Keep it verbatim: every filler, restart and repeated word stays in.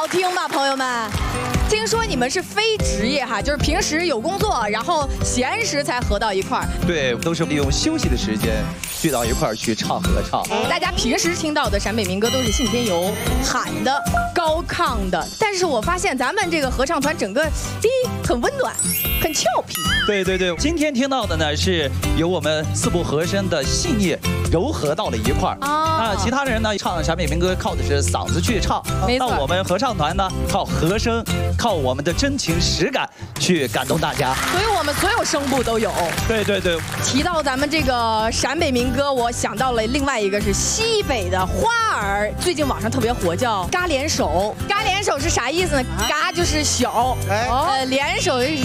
听吧，朋友们。听说你们是非职业哈，就是平时有工作，然后闲时才合到一块儿。 对，都是利用休息的时间聚到一块儿去唱合唱。 大家平时听到的陕北民歌都是信天游喊的、高亢的，但是我发现咱们这个合唱团整个，咦，很温暖，很俏皮。 对对对，今天听到的呢是由我们四部和声的细腻糅合到了一块儿。啊，其他人呢唱陕北民歌靠的是嗓子去唱， 没错。 那我们合唱团呢靠和声，靠我们的真情实感去感动大家。 所以我们所有声部都有。 对对对。 提到咱们这个陕北民歌，我想到了另外一个是西北的花儿，最近网上特别火，叫嘎联手。嘎联手是啥意思呢？嘎就是小，呃，联手。